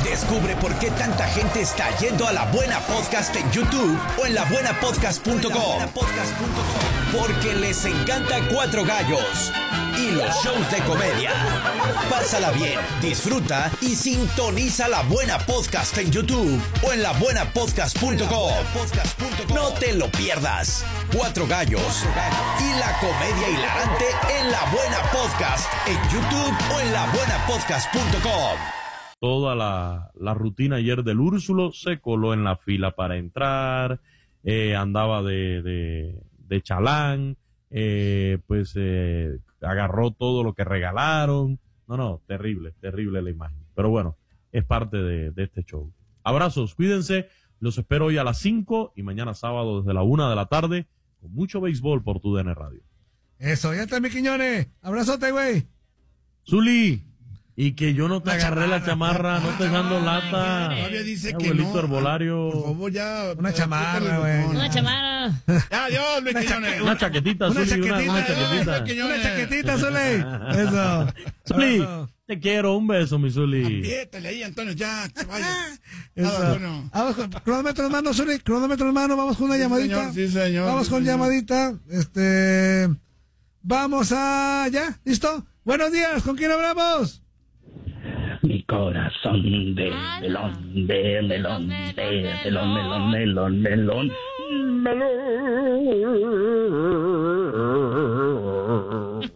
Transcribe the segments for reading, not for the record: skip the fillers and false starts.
Descubre por qué tanta gente está yendo a La Buena Podcast en YouTube o en labuenapodcast.com. Porque les encanta Cuatro Gallos y los shows de comedia. Pásala bien, disfruta y sintoniza La Buena Podcast en YouTube o en labuenapodcast.com. No te lo pierdas. Cuatro Gallos y la comedia hilarante en La Buena Podcast en YouTube o en labuenapodcast.com. Toda la rutina ayer del Úrsulo, se coló en la fila para entrar, andaba de chalán, agarró todo lo que regalaron. No, terrible la imagen. Pero bueno, es parte de este show. Abrazos, cuídense, los espero hoy a las 5 y mañana sábado desde la 1 de la tarde con mucho béisbol por TUDN Radio. Eso, ya está, mi Quiñones. Abrazote, güey. Zuli. Y que yo no te agarré la chamarra, no te dando lata. Todavía dice que abuelito no. Herbolario. Por favor, ya. Una chamarra, güey. Una chamarra. Ya, adiós, mi Quiñones. Una chaquetita, Una Zuli, chaquetita, una chaquetita. Una chaquetita, Zuli. Eso. Zuli, Abrazo. te quiero, un beso, mi Zuli. Apriétale ahí, Antonio, ya, que vaya. Eso. Nada, bueno. Vamos con cronómetro en mano, Zuli. Cronómetro en mano, vamos con una llamadita. Sí, señor. Vamos sí, con señor. llamadita. Vamos ¿ya? ¿Listo? Buenos días, ¿con quién hablamos? Mi corazón de melón, de melón, de melón, melón, melón, melón.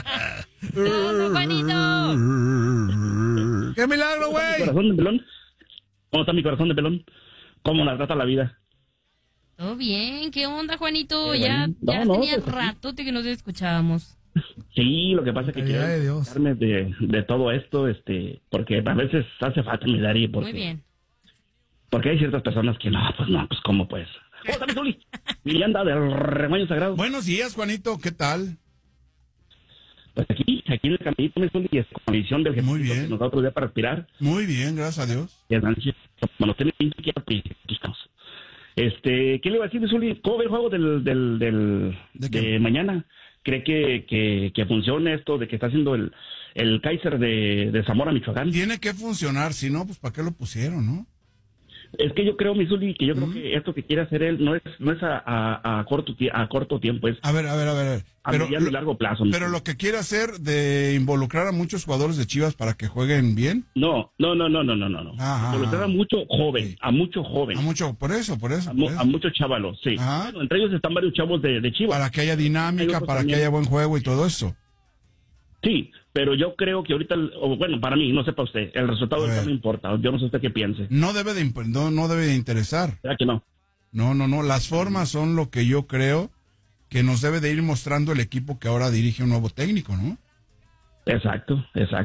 Juanito! ¡Qué milagro, güey! ¿Corazón de melón? ¿Cómo está mi corazón de melón? ¿Cómo la trata la vida? Todo bien, ¿qué onda, Juanito? Qué Ya bueno. tenía Pues, ratote que nos escuchábamos. Sí, lo que pasa es que quiero Ay, Dios. quitarme de todo esto, porque a veces hace falta mi Dari, Muy bien. porque hay ciertas personas que pues ¿cómo pues? ¿Cómo está mi Zuli? Mi anda del rebaño sagrado. Buenos días, Juanito, ¿qué tal? Pues aquí en el caminito, mi Zuli, y es con visión del Muy Jesús bien. que nos da otro día para respirar. Muy bien, gracias a Dios. Y cuando tiene pinche que aquí estamos. ¿Qué le iba a decir, mi Zuli? ¿Cómo ve el juego ¿De qué? de mañana? ¿Cree que funcione esto de que está haciendo el Kaiser de Zamora, Michoacán? Tiene que funcionar, si no, pues ¿para qué lo pusieron, no? Es que yo creo, mi Zuli, que que esto que quiere hacer él no es a corto tiempo, es A ver. a mediano y largo plazo. mi Pero Zuli. lo que quiere hacer de involucrar a muchos jugadores de Chivas para que jueguen bien. No. Ajá. Involucrar a mucho joven, Sí. a mucho joven, A mucho, por eso. a muchos chavalos, sí. Ajá. Bueno, entre ellos están varios chavos de Chivas. Para que haya dinámica, Hay otros para que también. haya buen juego y todo eso. Sí, pero yo creo que ahorita, para mí, no sepa usted, el resultado A ahorita ver. no importa. Yo no sé usted qué piense. No debe de interesar. ¿Verdad que no? No. Las formas son lo que yo creo que nos debe de ir mostrando el equipo que ahora dirige un nuevo técnico, ¿no? Exacto.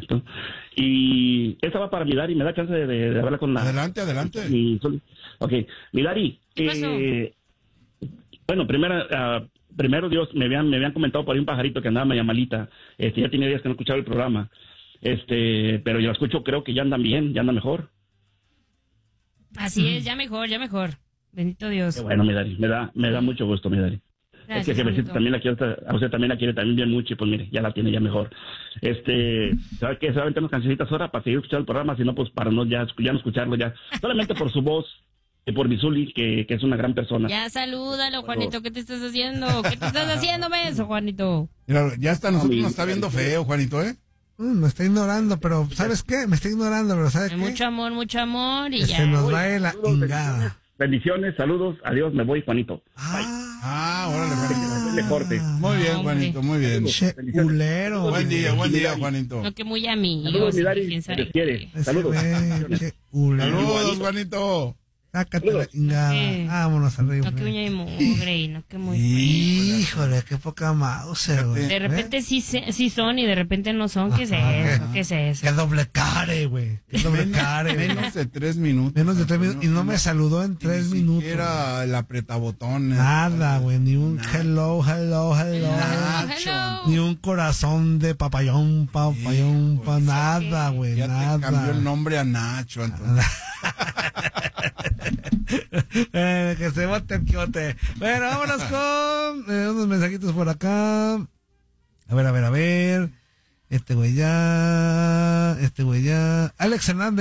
Y esta va para Midari, me da chance de hablar con la... Adelante. Ok, Midari, ¿Qué pasó? bueno, primero Dios, me habían comentado por ahí un pajarito que andaba media malita, ya tenía días que no escuchaba el programa, pero yo la escucho, creo que ya andan bien, ya andan mejor. Así es, ya mejor. Bendito Dios. Qué bueno, Midari, me da mucho gusto, Midari. Gracias, Es que Jefecito Juanito. también la quiere, a usted también la quiere también bien mucho y pues mire, ya la tiene ya mejor. ¿Sabe qué? Se va a aventar unas cancioncitas ahora para seguir escuchando el programa, si no, pues para no ya no escucharlo ya. Solamente por su voz, y por mi Zuli, que es una gran persona. Ya salúdalo, Juanito. ¿Qué te estás haciendo? ¿Qué te estás haciendo, menso, Juanito? Mira, ya hasta nosotros nos está viendo feo, Juanito, ¿eh? Me está ignorando, pero ¿sabes qué? Me está ignorando, pero ¿sabes qué? Mucho amor y Que ya. se nos va la ingada. Bendiciones, saludos, adiós, me voy, Juanito. Órale, Juanito. Mejorte. Muy bien, hombre. Juanito, muy bien. Che, culero. Buen día, Juanito. No, que muy amigos. Saludos, mi Dari, quién se sabe les quiere. qué. Saludos. Che, culero. Saludos, Juanito. Sácate la ingada. Vámonos arriba. No, que uña y mugre y no que muy... Híjole, qué poca mouse, güey. De repente sí son y de repente no son. ¿Qué es eso? ¿Qué es eso? Qué doble care, güey. Qué doble care. Menos de 3 minutos. Menos de 3 minutos. Y no me saludó en 3 minutos. Era el apretabotones. Nada, güey. Ni un hello. Hello. Ni un corazón de papayón, pa nada, güey. Ya Nada. te cambió el nombre a Nacho, Antonio. Que se bote el quiote. Bueno, vámonos con unos mensajitos por acá. A ver. Este güey ya. Alex Hernández.